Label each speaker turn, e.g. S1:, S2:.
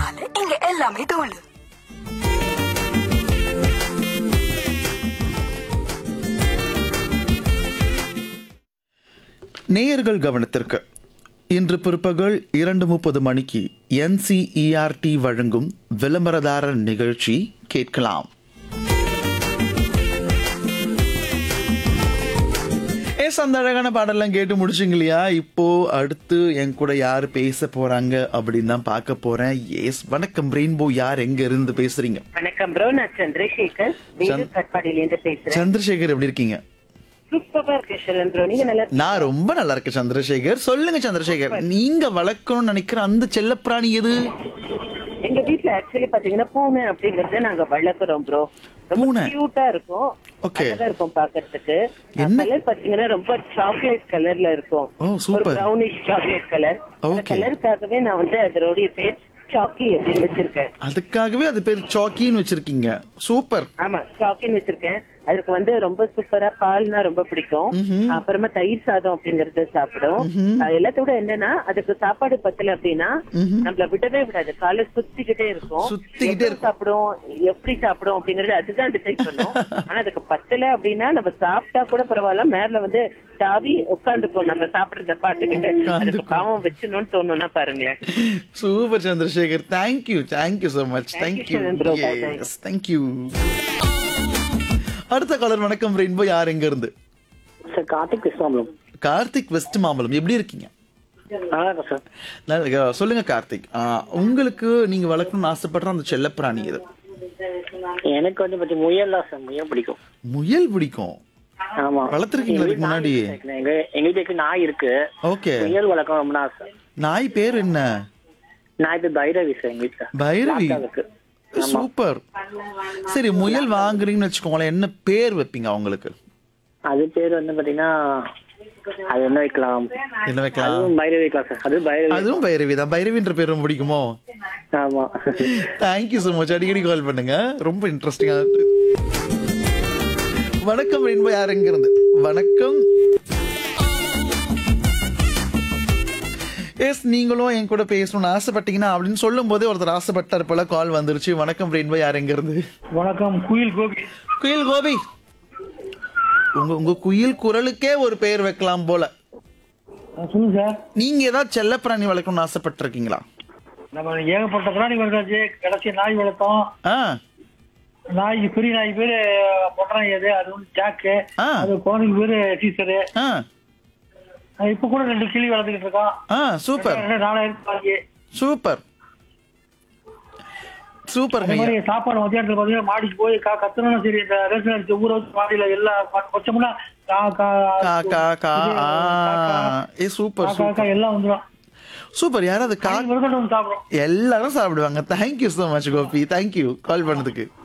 S1: எப்படினாலும் இங்க எல்லாமே தோல்.
S2: நேயர்கள் கவனத்திற்கு இன்று பிற்பகல் 2:30 மணிக்கு NCERT வழங்கும் விளம்பரதாரர் நிகழ்ச்சி கேட்கலாம். அந்த அழகான பாடலாம் கேட்டு முடிச்சிங்க இல்லையா? இப்போ அடுத்து என் கூட யாரு பேச போறாங்க அப்படின்னு தான் பார்க்க போறேன். எஸ், வணக்கம் ரெயின்போ. யார் எங்க இருந்து பேசுறீங்க?
S3: வணக்கம் ப்ரோ, நான் சந்திரசேகர் கட்பாடியிலிருந்து பேசுறேன்.
S2: சந்திரசேகர் எப்படி இருக்கீங்க?
S3: சூப்பரா இருக்கு ப்ரோ, நீங்க நல்லா?
S2: நான் ரொம்ப நல்லா இருக்கேன் சந்திரசேகர். சொல்லுங்க சந்திரசேகர், நீங்க வளர்க்கணும்னு நினைக்கிற அந்த செல்லப்பிராணி எது?
S3: எங்க வீட்டுல ஆக்சுவலி பாத்தீங்கன்னா பூனை அப்படிங்கறத நாங்க வளர்க்குறோம் ப்ரோ. ரொம்ப கியூட்டா இருக்கும், அழகா இருக்கும் பாக்குறதுக்கு. கலர் பாத்தீங்கன்னா ரொம்ப சாக்லேட் கலர்ல இருக்கும், ஒரு ப்ரௌனிஷ் சாக்லேட் கலர். கலருக்காகவே நான் வந்து அதோடைய பேர் சாக்கி அப்படின்னு வச்சிருக்கேன்.
S2: அதுக்காகவே அது பேர் சாக்கின்னு வச்சிருக்கீங்க. சூப்பர்.
S3: ஆமா, சாக்கின்னு வச்சிருக்கேன். அதுக்கு வந்து ரொம்ப சூப்பரா பால்னா ரொம்ப பிடிக்கும். அப்புறமா தயிர் சாதம் அப்படிங்கறது சாப்பிடும். எல்லாத்தோட என்னன்னா, அதுக்கு சாப்பாடு பத்தல அப்படின்னா நம்மள விடவே விடாது, காலை சுத்திக்கிட்டே இருக்கும். சாப்பிடும், எப்படி சாப்பிடும் அப்படிங்கறது அதுதான் டிசைட் பண்ணும். ஆனா அதுக்கு பத்தல அப்படின்னா நம்ம சாப்பிட்டா கூட பரவாயில்ல, மேல வந்து தாவி உட்காந்துக்கும் நம்ம சாப்பிடுறத பாட்டுக்கிட்டு. அதுக்கு பாவம் வச்சணும்னு தோணும்னா பாருங்களேன்.
S2: Super Chandrasekhar, thank you so much. Thank you. Thank you. அடுத்த காலர் வணக்கம் ரெயின்போ. யார் எங்க இருந்து?
S4: Sir Karthik west Mambalam.
S2: Karthik west Mambalam, எப்படி இருக்கீங்க?
S4: நல்லா இருக்கேன் சார்.
S2: நல்லா சொல்லுங்க கார்த்திக், உங்களுக்கு நீங்க வளர்க்கணும்னு ஆசைப்படுற அந்த செல்லப்பிராணி எது?
S4: எனக்கு வந்து பத்தி முயல் தான் சார், முயல் பிடிக்கும்.
S2: முயல் பிடிக்கும்?
S4: ஆமா.
S2: வளர்த்துருக்கீங்களா இதுக்கு முன்னாடி?
S4: எங்க வீட்டுக்கு நாய் இருக்கு.
S2: ஓகே.
S4: முயல் வளர்க்க ரொம்ப ஆசை.
S2: நாய் பேர் என்ன?
S4: நாய் பேர் பைரவி சார், எங்க வீட்டுல.
S2: பைரவி, சூப்பர். சரி, முயல் வாங்குறீங்கன்னு வச்சுக்கோங்களேன், என்ன பேர் வைப்பீங்க அவங்களுக்கு?
S4: அது பேர் வந்து பாத்தீங்கன்னா அது என்ன வைக்கலாம்? பைரவி வைக்கலாம் சார்.
S2: அதுவும் பைரவி தான். பைரவின்ற பேர் ரொம்ப பிடிக்குமோ?
S4: ஆமா.
S2: Thank you so much. அடிக்கடி கால் பண்ணுங்க, ரொம்ப இன்ட்ரெஸ்டிங்கா இருக்கு. வணக்கம் ரெயின்போ. யார் எங்க இருந்து? வணக்கம். எஸ், நீங்களும் என் கூட பேசணும்னு ஆசைப்பட்டீங்கன்னா அப்படின்னு சொல்லும் போதே ஒருத்தர் ஆசைப்பட்டார் போல. கால் வந்துருச்சு. வணக்கம் ரெயின்போ. யார் எங்க இருந்து?
S5: வணக்கம், குயில் கோபி.
S2: குயில் கோபி, உங்க குயில் குரலுக்கே ஒரு பெயர் வைக்கலாம் போல.
S5: சொல்லுங்க சார்.
S2: நீங்க ஏதாவது செல்ல பிராணி வளர்க்கணும்னு ஆசைப்பட்டிருக்கீங்களா?
S5: நம்ம ஏகப்பட்ட பிராணி வளர்த்தாச்சு. கடைசி நாய் வளர்த்தோம். நாய் பெரிய நாய் பேரு பொட்டராய், அது வந்து ஜாக்கு. அது குழந்தைக்கு பேரு டீச்சரு. இப்ப கூட 2 கிளி வளர்த்துக்கிட்டு இருக்கோம்.
S2: சூப்பர்.
S5: 4000
S2: super super.
S5: சாப்பாடு மத்தியானத்துல பாத்தீங்கன்னா மாடிக்கு போய் கத்தணும். சரி, இந்த ரேஷன் அரிசி ஊற வச்சு மாடியில எல்லாம் கொஞ்சம்னா
S2: சூப்பர்
S5: எல்லாம் வந்துடும்.
S2: சூப்பர். யாராவது
S5: சாப்பிடும்,
S2: எல்லாரும் சாப்பிடுவாங்க. Thank you so much Gopi. Thank you கால் பண்ணதுக்கு.